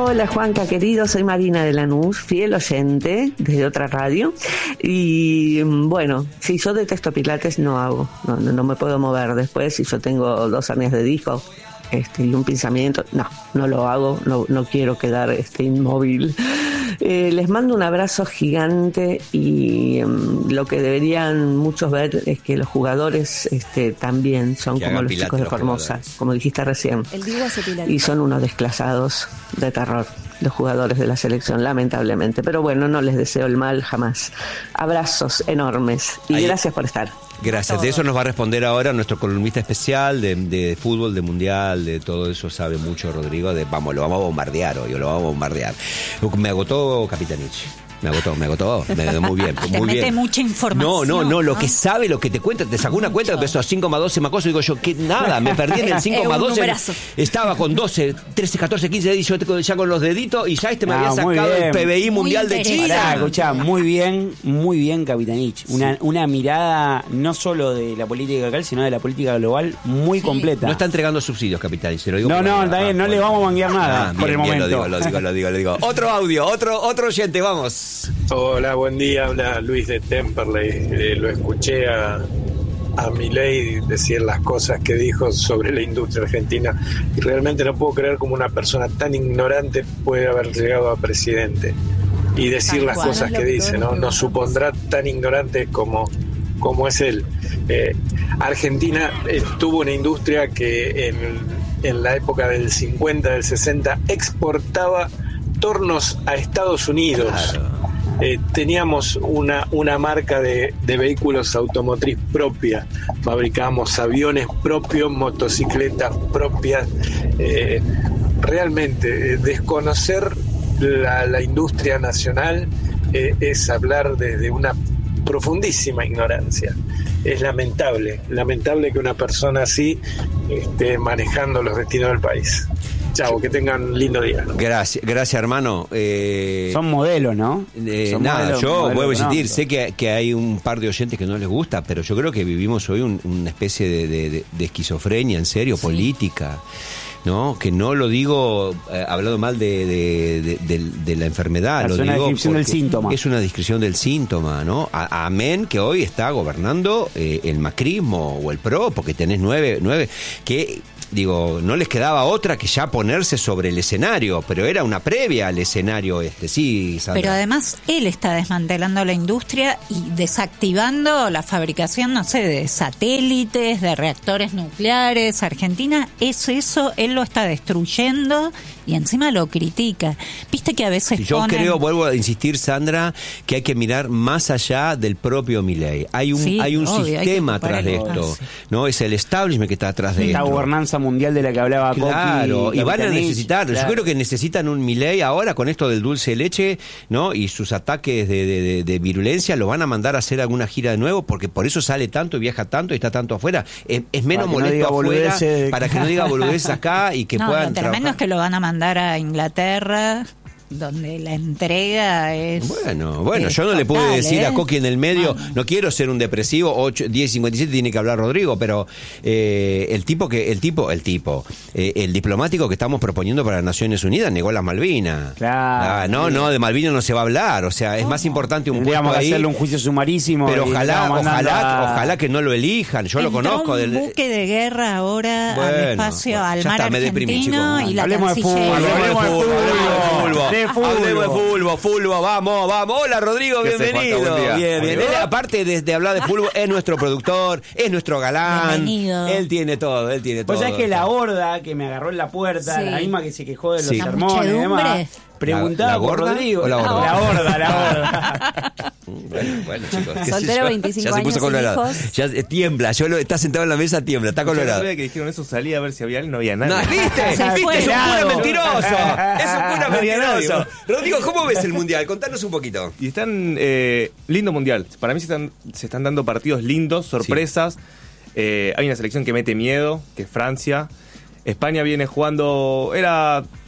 Hola Juanca querido, soy Marina de Lanús, fiel oyente desde otra radio. Y bueno, si yo detesto pilates, no hago, no me puedo mover. Después, si yo tengo 2 hernias de disco y un pinzamiento, no lo hago, no quiero quedar inmóvil. Les mando un abrazo gigante y lo que deberían muchos ver es que los jugadores también son como los chicos de Formosa, como dijiste recién. El Diego hace pilates. Y son unos desclasados de terror, los jugadores de la selección, lamentablemente. Pero bueno, no les deseo el mal jamás. Abrazos enormes y gracias por estar. Gracias. De eso nos va a responder ahora nuestro columnista especial de fútbol, de mundial, de todo eso sabe mucho Rodrigo. Lo vamos a bombardear hoy, lo vamos a bombardear. Me agotó Capitanich. Me agotó, muy bien. Te mete mucha información. No, lo que sabe, lo que te cuenta, te sacó una cuenta que empezó a 5 más 12 más cosas, digo yo, que nada, me perdí en el 5 más 12, estaba con 12, 13, 14, 15 deditos, ya con los deditos, y ya me había sacado el PBI mundial de China. Escuchá, muy bien, Capitanich. Una mirada no solo de la política local, sino de la política global muy completa. No está entregando subsidios, Capitanich, se lo digo. No, está bien, no le vamos a manguear nada por el momento. Lo digo. Otro audio, otro oyente, vamos. Hola, buen día, habla Luis de Temperley. Lo escuché a Milei decir las cosas que dijo sobre la industria argentina y realmente no puedo creer cómo una persona tan ignorante puede haber llegado a presidente y decir las cosas que dice, ¿no? Nos supondrá tan ignorante como es él. Argentina tuvo una industria que en la época del 50, del 60 exportaba tornos a Estados Unidos. Claro. Teníamos una marca de vehículos automotriz propia, fabricábamos aviones propios, motocicletas propias. Realmente desconocer la industria nacional es hablar desde una profundísima ignorancia. Es lamentable que una persona así esté manejando los destinos del país. Chao, que tengan un lindo día. Gracias hermano. Son modelos, ¿no? Yo vuelvo a insistir, sé que hay un par de oyentes que no les gusta, pero yo creo que vivimos hoy una especie de esquizofrenia, en serio, política. ¿No? Que no lo digo hablando mal de la enfermedad, es una descripción del síntoma. Es una descripción del síntoma, ¿no? Amén que hoy está gobernando el macrismo o el PRO, porque tenés nueve que... Digo, no les quedaba otra que ya ponerse sobre el escenario, pero era una previa al escenario sí, Sandra. Pero además él está desmantelando la industria y desactivando la fabricación, no sé, de satélites, de reactores nucleares. Argentina es eso, él lo está destruyendo y encima lo critica. Viste que a veces yo creo, vuelvo a insistir, Sandra, que hay que mirar más allá del propio Milei. Hay un sistema atrás de esto, ¿no? Es el establishment que está atrás de esto. La gobernanza mundial de la que hablaba Coqui. Claro, y van a necesitar, yo creo que necesitan un Milei ahora con esto del dulce de leche, ¿no? Y sus ataques de virulencia lo van a mandar a hacer alguna gira de nuevo, porque por eso sale tanto y viaja tanto y está tanto afuera. Es menos molesto afuera, para que no diga boludeces acá y que puedan lo tremendo es que lo van a mandar a Inglaterra, donde la entrega es... Bueno, yo no le pude decir a Coqui en el medio, no quiero ser un depresivo, 10:57 tiene que hablar Rodrigo, pero el diplomático que estamos proponiendo para las Naciones Unidas negó las Malvinas. Claro. No, de Malvinas no se va a hablar, o sea, es más importante un puesto ahí. Hacerle un juicio sumarísimo. Pero ojalá que no lo elijan, yo lo conozco. Un buque de guerra ahora al espacio, al mar argentino, y la hablemos de fútbol. Hablemos de fútbol, vamos. Hola Rodrigo, bienvenido. Bien. Él, aparte de hablar de fútbol, es nuestro productor, es nuestro galán. Bienvenido. Él tiene todo. Pues sabés que la horda que me agarró en la puerta, la misma que se quejó de los sermones y demás, preguntaba por Rodrigo. La horda. Bueno, chicos. Soltero, 25 años, sin hijos. Ya tiembla, está sentado en la mesa, tiembla, está colorado. Que dijeron eso, salí a ver si había alguien, no había nadie. ¿Viste? Es un pura mentiroso. Rodrigo, ¿cómo ves el Mundial? Contanos un poquito. Y están lindo Mundial. Para mí se están dando partidos lindos, sorpresas. Hay una selección que mete miedo, que es Francia. España viene jugando,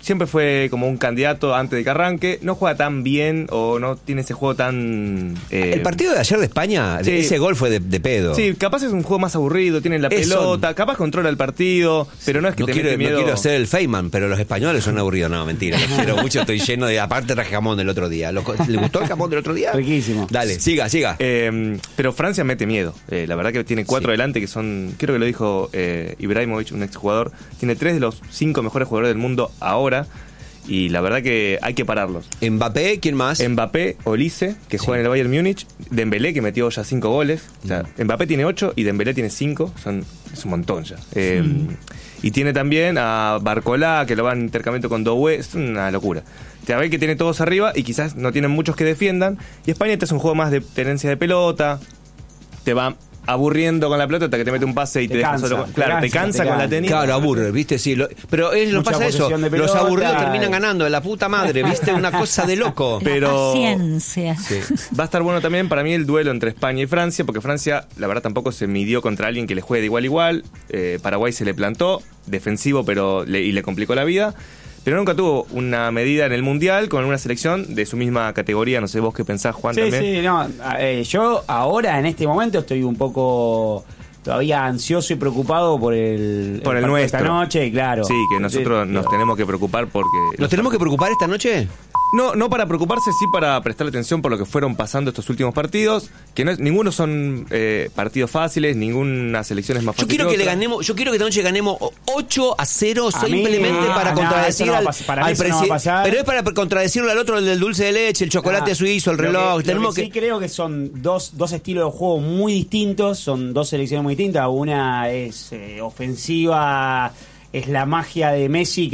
siempre fue como un candidato antes de que arranque. No juega tan bien o no tiene ese juego tan... El partido de ayer de España, sí, ese gol fue de pedo. Sí, capaz es un juego más aburrido, tiene la pelota, capaz controla el partido, pero no es que mete miedo. No quiero ser el Feynman, pero los españoles son aburridos. No, mentira, los quiero mucho, estoy lleno de... Aparte traje jamón del otro día. ¿Le gustó el jamón del otro día? Riquísimo. Dale, siga. Pero Francia mete miedo. La verdad que tiene 4 delante que son... Creo que lo dijo Ibrahimovic, un exjugador. Tiene 3 de los 5 mejores jugadores del mundo ahora. Y la verdad que hay que pararlos. Mbappé, ¿quién más? Mbappé, Olise, que juega en el Bayern Múnich. Dembélé, que metió ya 5 goles. O sea, Mbappé tiene 8 y Dembélé tiene 5. Es un montón ya. Y tiene también a Barcolá, que lo va en intercambio con Doué. Es una locura. Te ve que tiene todos arriba y quizás no tienen muchos que defiendan. Y España te es un juego más de tenencia de pelota. Te va aburriendo con la pelota hasta que te mete un pase y te deja solo. Claro, te cansa con la tenis. Claro, aburre, ¿viste? Sí, pero lo pasa eso. Los aburridos terminan ganando, de la puta madre, ¿viste? Una cosa de loco. Pero paciencia. Sí. Va a estar bueno también para mí el duelo entre España y Francia, porque Francia, la verdad, tampoco se midió contra alguien que le juegue de igual a igual. Paraguay se le plantó, defensivo, pero le complicó la vida. Pero nunca tuvo una medida en el Mundial con una selección de su misma categoría. No sé vos qué pensás, Juan, también. Sí, no. Yo ahora, en este momento, estoy un poco todavía ansioso y preocupado por el nuestro. Esta noche, claro. Sí, que nosotros nos tenemos que preocupar porque... ¿Nos tenemos que preocupar esta noche? No para preocuparse, sí para prestarle atención por lo que fueron pasando estos últimos partidos, que ninguno son partidos fáciles, ninguna selección es más fácil. Yo quiero que esta noche ganemos 8-0 simplemente para contradecir al presidente. Pero es para contradecirlo al otro, el del dulce de leche, el chocolate suizo, el reloj. Sí creo que son dos estilos de juego muy distintos, son 2 selecciones muy distintas. Una es ofensiva, es la magia de Messi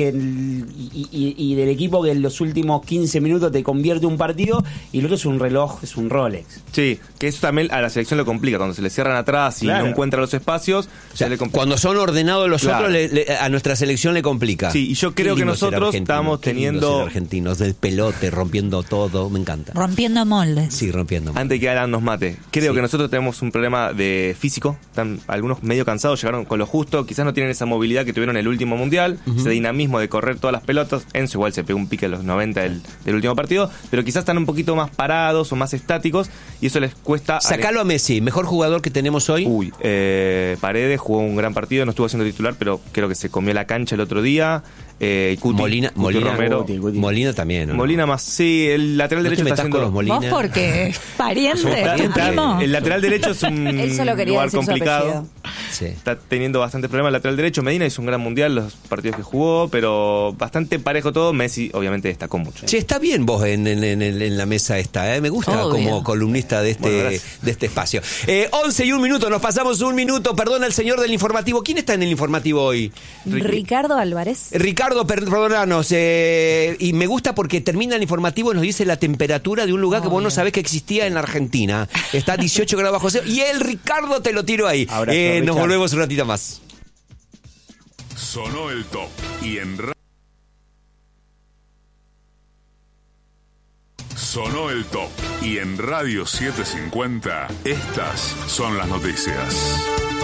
y del equipo que en los últimos 15 minutos te convierte un partido, y el otro es un reloj, es un Rolex. Sí, que eso también a la selección lo complica, cuando se le cierran atrás y no encuentra los espacios. O sea, cuando son ordenados los otros, a nuestra selección le complica. Sí, y yo creo que nosotros estamos teniendo... argentinos del pelote, rompiendo todo, me encanta. Rompiendo moldes. Sí, rompiendo moldes. Antes de que Alan nos mate, creo que nosotros tenemos un problema de físico. Están algunos medio cansados, llegaron con lo justo, quizás no tienen esa movilidad que tuvieron el último mundial, ese dinamismo de correr todas las pelotas. Enzo igual se pegó un pique a los 90 del último partido, pero quizás están un poquito más parados o más estáticos y eso les cuesta. Sacalo a Messi, mejor jugador que tenemos hoy. Paredes jugó un gran partido, no estuvo siendo titular, pero creo que se comió la cancha el otro día. Molina Romero. Molina también, ¿no? Molina más, sí, el lateral derecho está haciendo los Molina. ¿Vos porque pariente? El lateral derecho es un Él solo quería lugar decir complicado. Sí. Está teniendo bastante problemas el lateral derecho. Medina hizo un gran mundial, los partidos que jugó, pero bastante parejo todo. Messi obviamente destacó mucho. Che, está bien vos en la mesa esta, ¿eh? Me gusta como columnista de este espacio. 11 y 1 minuto, nos pasamos 1 minuto. Perdona el señor del informativo. ¿Quién está en el informativo hoy? Ricardo Álvarez. Ricardo, perdonanos. Y me gusta porque termina el informativo y nos dice la temperatura de un lugar que vos no sabés que existía en la Argentina. Está a 18 grados bajo cero. Y el Ricardo te lo tiro ahí. Nos volvemos un ratito más. Sonó el top Sonó el top y en Radio 750 estas son las noticias.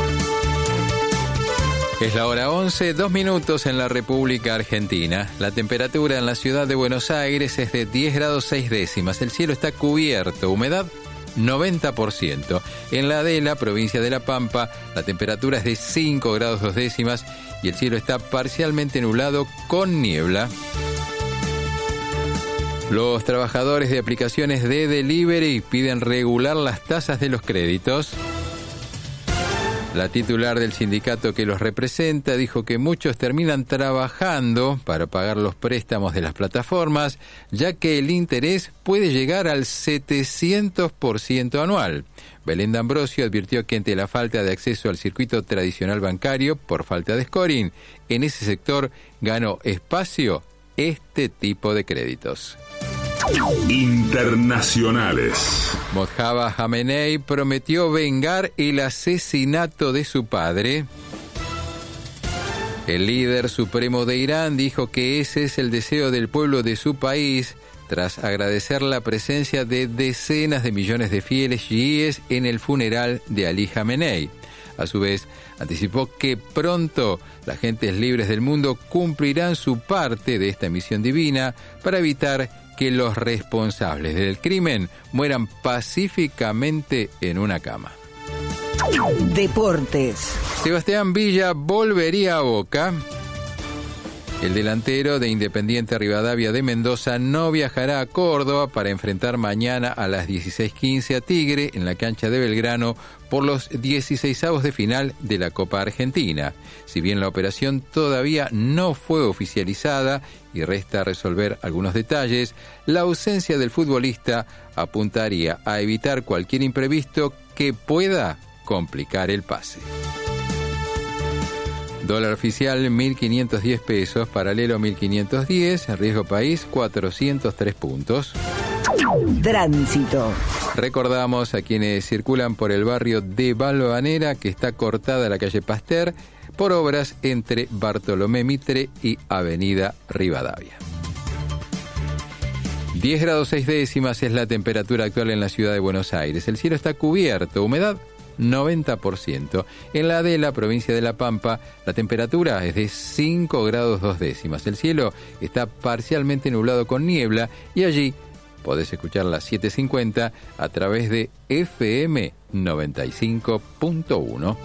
Es la hora 11, 2 minutos en la República Argentina. La temperatura en la ciudad de Buenos Aires es de 10 grados 6 décimas. El cielo está cubierto, humedad 90%. En la Adela, provincia de La Pampa, la temperatura es de 5 grados 2 décimas y el cielo está parcialmente nublado con niebla. Los trabajadores de aplicaciones de delivery piden regular las tasas de los créditos. La titular del sindicato que los representa dijo que muchos terminan trabajando para pagar los préstamos de las plataformas, ya que el interés puede llegar al 700% anual. Belén D'Ambrosio advirtió que ante la falta de acceso al circuito tradicional bancario por falta de scoring, en ese sector ganó espacio este tipo de créditos. Internacionales. Mojtaba Khamenei prometió vengar el asesinato de su padre. El líder supremo de Irán dijo que ese es el deseo del pueblo de su país, tras agradecer la presencia de decenas de millones de fieles chiíes en el funeral de Ali Khamenei. A su vez, anticipó que pronto las gentes libres del mundo cumplirán su parte de esta misión divina para evitar que los responsables del crimen mueran pacíficamente en una cama. Deportes. Sebastián Villa volvería a Boca. El delantero de Independiente Rivadavia de Mendoza no viajará a Córdoba para enfrentar mañana a las 16:15 a Tigre en la cancha de Belgrano por los 16avos de final de la Copa Argentina. Si bien la operación todavía no fue oficializada y resta resolver algunos detalles, la ausencia del futbolista apuntaría a evitar cualquier imprevisto que pueda complicar el pase. Dólar oficial 1.510 pesos, paralelo 1.510, riesgo país 403 puntos. Tránsito. Recordamos a quienes circulan por el barrio de Balvanera que está cortada la calle Pasteur por obras entre Bartolomé Mitre y Avenida Rivadavia. 10 grados 6 décimas es la temperatura actual en la ciudad de Buenos Aires. El cielo está cubierto, humedad 90%. En la Adela, provincia de La Pampa, la temperatura es de 5 grados 2 décimas. El cielo está parcialmente nublado con niebla y allí podés escuchar las 7:50 a través de FM 95.1.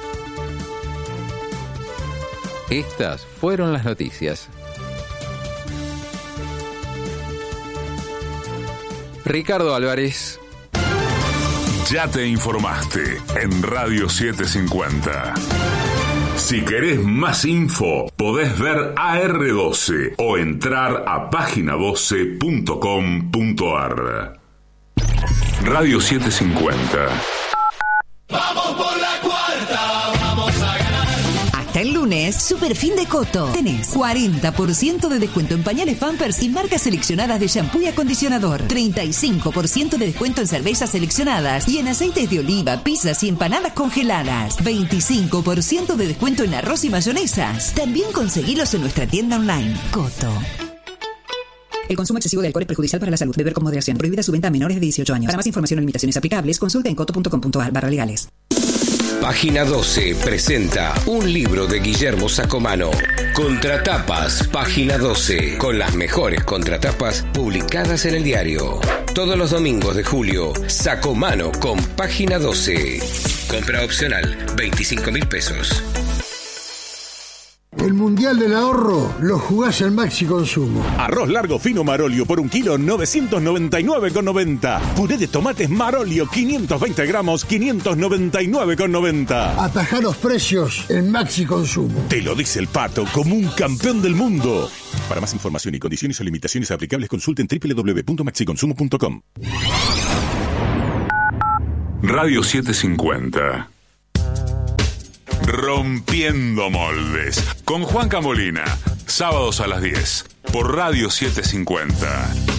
Estas fueron las noticias. Ricardo Álvarez. Ya te informaste en Radio 750. Si querés más info, podés ver AR12 o entrar a página12.com.ar. Radio 750. Vamos por la cuarta, vamos a ganar. Hasta el lunes, Super Fin de Coto. Tenés 40% de descuento en pañales Pampers y marcas seleccionadas de shampoo y acondicionador. 35% de descuento en cervezas seleccionadas y en aceites de oliva, pizzas y empanadas congeladas. 25% de descuento en arroz y mayonesas. También conseguilos en nuestra tienda online. Coto. El consumo excesivo de alcohol es perjudicial para la salud. Beber con moderación. Prohibida su venta a menores de 18 años. Para más información o limitaciones aplicables, consulta en coto.com.ar/legales. Página 12 presenta un libro de Guillermo Sacomano. Contratapas, Página 12, con las mejores contratapas publicadas en el diario. Todos los domingos de julio, Sacomano con Página 12. Compra opcional, 25.000 pesos. El Mundial del Ahorro lo jugás en Maxi Consumo. Arroz largo fino Marolio por 1 kilo, 999,90. Puré de tomates Marolio, 520 gramos, 599,90. Atajá los precios en Maxi Consumo. Te lo dice el Pato, como un campeón del mundo. Para más información y condiciones o limitaciones aplicables, consulten www.maxiconsumo.com. Radio 750. Rompiendo moldes. Con Juan Camolina. Sábados a las 10. Por Radio 750.